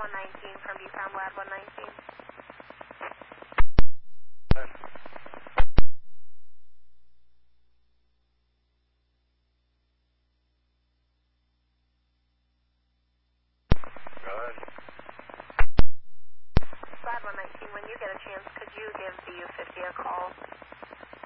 119 from Bufound Lab 119. Good. Lab 119, when you get a chance, could you give the U50 a call?